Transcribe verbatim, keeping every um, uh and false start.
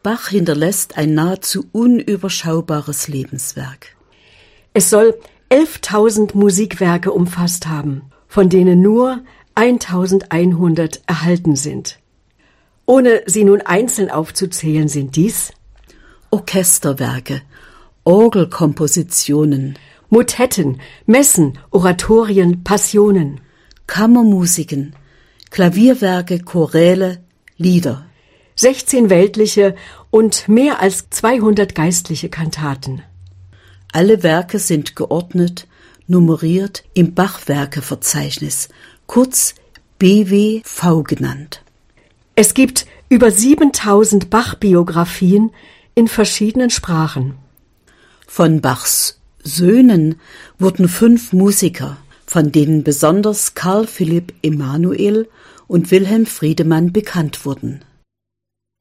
Bach hinterlässt ein nahezu unüberschaubares Lebenswerk. Es soll elftausend Musikwerke umfasst haben, von denen nur eintausendeinhundert erhalten sind. Ohne sie nun einzeln aufzuzählen, sind dies Orchesterwerke, Orgelkompositionen, Motetten, Messen, Oratorien, Passionen, Kammermusiken, Klavierwerke, Choräle, Lieder, sechzehn weltliche und mehr als zweihundert geistliche Kantaten. Alle Werke sind geordnet, nummeriert im Bachwerkeverzeichnis, kurz B W V genannt. Es gibt über siebentausend Bach-Biografien in verschiedenen Sprachen. Von Bachs Söhnen wurden fünf Musiker, von denen besonders Karl Philipp Emanuel und Wilhelm Friedemann bekannt wurden.